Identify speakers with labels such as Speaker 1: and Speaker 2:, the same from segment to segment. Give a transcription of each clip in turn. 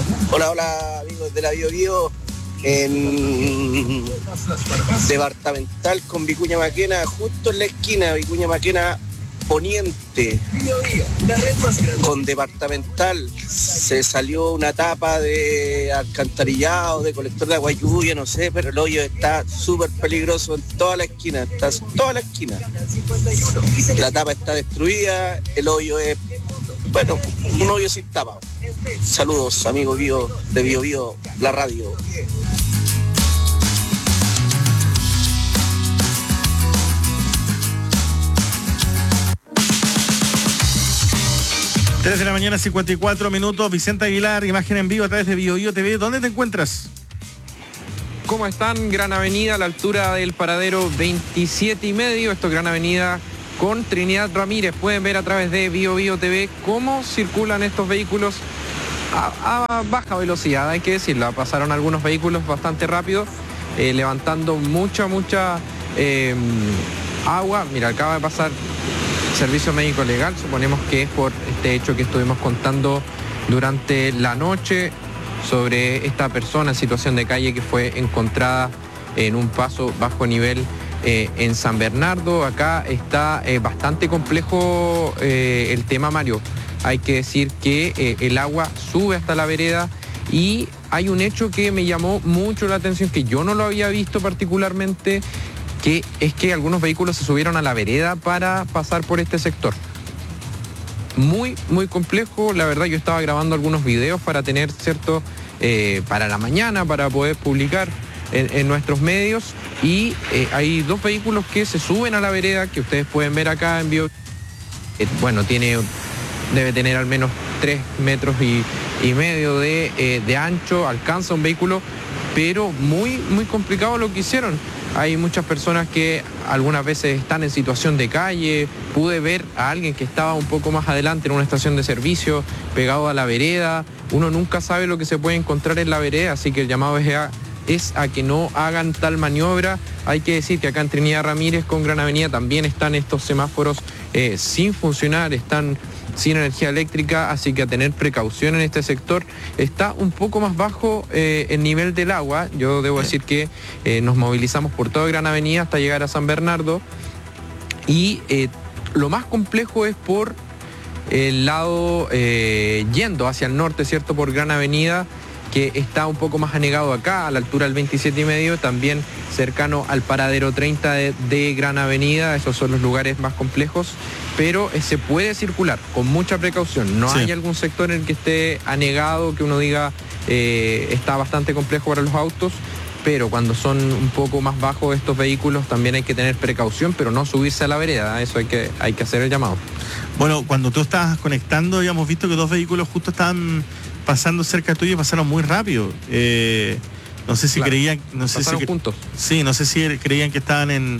Speaker 1: Hola, hola amigos de la Bio Bio. En Departamental con Vicuña Maquena, justo en la esquina, Vicuña Maquena Poniente, con Departamental, se salió una tapa de alcantarillado, de colector de agua lluvia, no sé, pero el hoyo está súper peligroso en toda la esquina, está toda la esquina. La tapa está destruida, el hoyo es, bueno, un hoyo sin tapa. Saludos, amigos Bio, de Bio Bio, la radio.
Speaker 2: 3 de la mañana, 54 minutos. Vicente Aguilar, imagen en vivo a través de Bio Bio TV. ¿Dónde te encuentras?
Speaker 3: ¿Cómo están? Gran Avenida, a la altura del paradero 27,5. Esto es Gran Avenida con Trinidad Ramírez. Pueden ver a través de Bio Bio TV cómo circulan estos vehículos a baja velocidad, hay que decirlo. Pasaron algunos vehículos bastante rápido, levantando mucha agua. Mira, acaba de pasar servicio médico legal, suponemos que es por este hecho que estuvimos contando durante la noche sobre esta persona en situación de calle que fue encontrada en un paso bajo nivel en San Bernardo. Acá está bastante complejo el tema, Mario. Hay que decir que el agua sube hasta la vereda y hay un hecho que me llamó mucho la atención, que yo no lo había visto particularmente, que es que algunos vehículos se subieron a la vereda para pasar por este sector. Muy complejo, la verdad. Yo estaba grabando algunos videos para tener, ¿cierto?, para la mañana, para poder publicar en nuestros medios, y hay dos vehículos que se suben a la vereda, que ustedes pueden ver acá en Bio. Bueno, debe tener al menos 3,5 metros de ancho, alcanza un vehículo, pero muy complicado lo que hicieron. Hay muchas personas que algunas veces están en situación de calle. Pude ver a alguien que estaba un poco más adelante en una estación de servicio, pegado a la vereda. Uno nunca sabe lo que se puede encontrar en la vereda, así que el llamado es a que no hagan tal maniobra. Hay que decir que acá en Trinidad Ramírez con Gran Avenida también están estos semáforos sin funcionar, están sin energía eléctrica, así que a tener precaución en este sector. Está un poco más bajo el nivel del agua. Yo debo decir que nos movilizamos por toda Gran Avenida hasta llegar a San Bernardo, y lo más complejo es por el lado yendo hacia el norte, ¿cierto?, por Gran Avenida, que está un poco más anegado acá, a la altura del 27,5, también cercano al paradero 30 de Gran Avenida. Esos son los lugares más complejos, pero se puede circular con mucha precaución. No hay algún sector en el que esté anegado, que uno diga está bastante complejo para los autos, pero cuando son un poco más bajos estos vehículos también hay que tener precaución, pero no subirse a la vereda. Eso hay que hacer el llamado.
Speaker 2: Bueno, cuando tú estabas conectando, habíamos visto que dos vehículos justo estaban pasando cerca tuyo y pasaron muy rápido. No sé si creían, no sé si
Speaker 3: juntos.
Speaker 2: Sí, no sé si creían que estaban en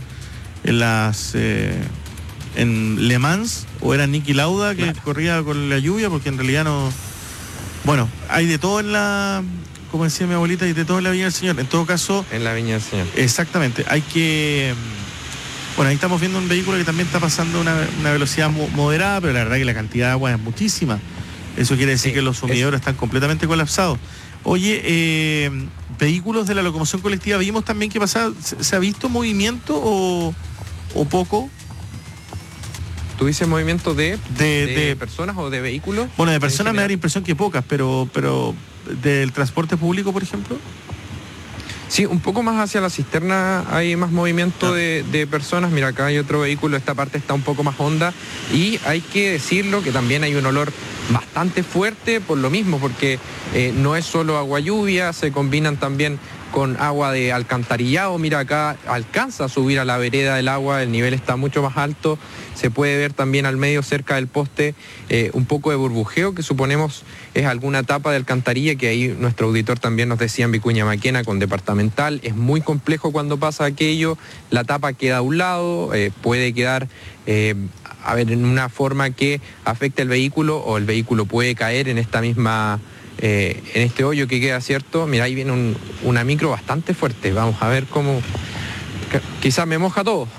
Speaker 2: Le Mans, o era Niki Lauda que corría con la lluvia, porque en realidad no. Bueno, hay de todo en la, como decía mi abuelita, hay de todo en la Viña del Señor. En todo caso,
Speaker 3: en la Viña del Señor.
Speaker 2: Exactamente. Hay que. Bueno, ahí estamos viendo un vehículo que también está pasando una velocidad moderada, pero la verdad que la cantidad de agua es muchísima. Eso quiere decir que los sumidores están completamente colapsados. Oye, vehículos de la locomoción colectiva, vimos también que pasaba, ¿se ha visto movimiento o poco?
Speaker 3: ¿Tú dices movimiento de personas o de vehículos?
Speaker 2: Bueno, de personas me da la impresión que pocas, pero del transporte público, por ejemplo.
Speaker 3: Sí, un poco más hacia la cisterna hay más movimiento de personas. Mira, acá hay otro vehículo, esta parte está un poco más honda, y hay que decirlo que también hay un olor bastante fuerte por lo mismo, porque no es solo agua lluvia, se combinan también con agua de alcantarillado. Mira, acá alcanza a subir a la vereda el agua, el nivel está mucho más alto. Se puede ver también al medio, cerca del poste, un poco de burbujeo, que suponemos es alguna tapa de alcantarilla, que ahí nuestro auditor también nos decía en Vicuña Maquena con Departamental. Es muy complejo cuando pasa aquello, la tapa queda a un lado, puede quedar en una forma que afecte al vehículo, o el vehículo puede caer en esta misma... en este hoyo que queda, ¿cierto? Mira, ahí viene una micro bastante fuerte. Vamos a ver cómo... Quizás me moja todo.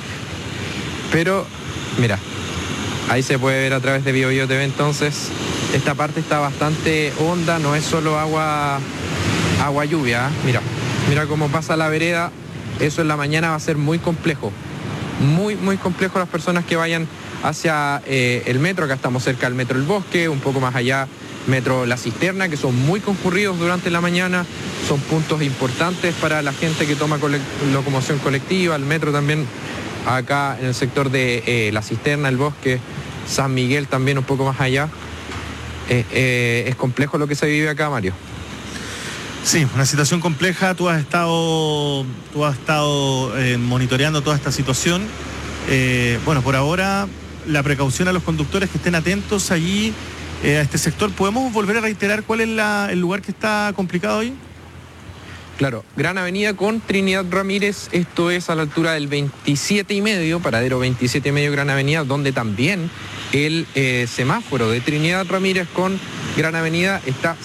Speaker 3: Pero, mira, ahí se puede ver a través de Bio Bio TV entonces Esta parte está bastante honda, no es solo agua lluvia. Mira cómo pasa la vereda. Eso en la mañana va a ser muy complejo. Muy complejo las personas que vayan hacia el metro. Acá estamos cerca del metro El Bosque, un poco más allá metro La Cisterna, que son muy concurridos durante la mañana. Son puntos importantes para la gente que toma locomoción colectiva. El metro también acá en el sector de La Cisterna, El Bosque, San Miguel también un poco más allá. Es complejo lo que se vive acá, Mario.
Speaker 2: Sí, una situación compleja. Tú has estado monitoreando toda esta situación. Bueno, por ahora la precaución a los conductores que estén atentos allí a este sector. ¿Podemos volver a reiterar cuál es el lugar que está complicado hoy?
Speaker 3: Claro, Gran Avenida con Trinidad Ramírez, esto es a la altura del 27,5, paradero 27,5 Gran Avenida, donde también el semáforo de Trinidad Ramírez con Gran Avenida está